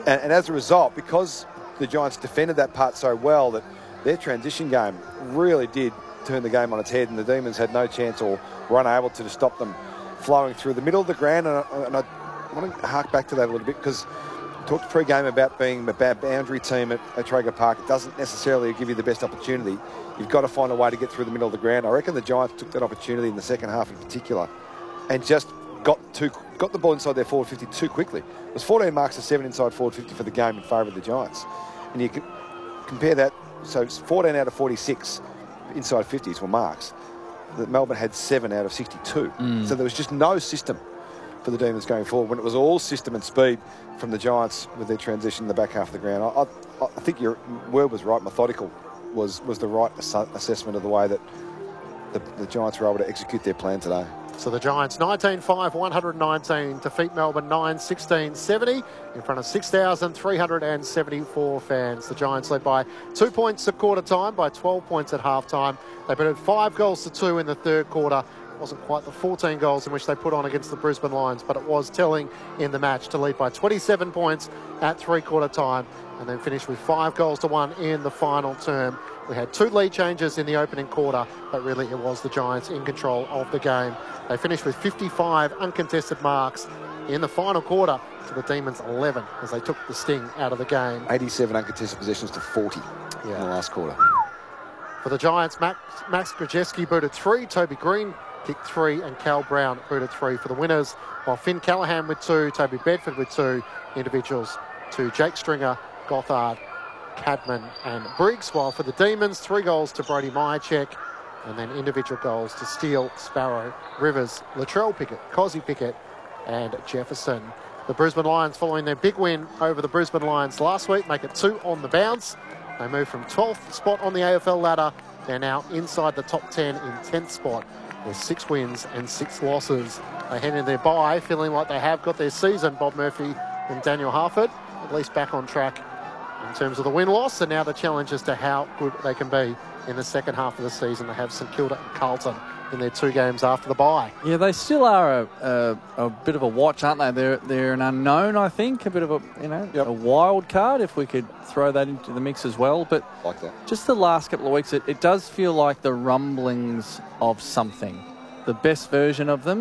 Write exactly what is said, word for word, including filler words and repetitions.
And, and as a result, because the Giants defended that part so well, that their transition game really did turn the game on its head, and the Demons had no chance or were unable to stop them flowing through the middle of the ground. And I, and I want to hark back to that a little bit, because I talked pre-game about being a bad boundary team at, at Traeger Park. It doesn't necessarily give you the best opportunity. You've got to find a way to get through the middle of the ground. I reckon the Giants took that opportunity in the second half in particular and just got too, got the ball inside their forward fifty too quickly. It was fourteen marks to seven inside forward fifty for the game in favour of the Giants. And you can compare that, so it's fourteen out of forty-six inside fifties were marks. That Melbourne had seven out of sixty-two. Mm. So there was just no system for the Demons going forward when it was all system and speed from the Giants with their transition in the back half of the ground. I, I, I think your word was right. Methodical was, was the right ass assessment of the way that the, the Giants were able to execute their plan today. So the Giants nineteen five, one hundred nineteen, defeat Melbourne nine sixteen seventy in front of six thousand three hundred seventy-four fans. The Giants led by two points at quarter time, by twelve points at half time. They put in five goals to two in the third quarter. It wasn't quite the fourteen goals in which they put on against the Brisbane Lions, but it was telling in the match to lead by twenty-seven points at three-quarter time and then finish with five goals to one in the final term. We had two lead changes in the opening quarter, but really it was the Giants in control of the game. They finished with fifty-five uncontested marks in the final quarter to the Demons eleven as they took the sting out of the game. eighty-seven uncontested possessions to forty yeah. in the last quarter. For the Giants, Max, Max Krajewski booted three, Toby Green kicked three, and Cal Brown booted three for the winners, while Finn Callahan with two, Toby Bedford with two individuals to Jake Stringer, Gothard, Cadman and Briggs, while for the Demons, three goals to Brody Myercheck, and then individual goals to Steele, Sparrow, Rivers, Latrell Pickett, Cozzy Pickett and Jefferson. The Brisbane Lions, following their big win over the Brisbane Lions last week, make it two on the bounce. They move from twelfth spot on the A F L ladder. They're now inside the top ten in tenth spot with six wins and six losses. They head in their bye feeling like they have got their season, Bob Murphy and Daniel Harford, at least back on track in terms of the win-loss, and now the challenge as to how good they can be in the second half of the season. They have St Kilda and Carlton in their two games after the bye. Yeah, they still are a, a, a bit of a watch, aren't they? They're they're an unknown, I think, a bit of a you know yep. a wild card, if we could throw that into the mix as well. But like that. Just the last couple of weeks, it, it does feel like the rumblings of something, the best version of them.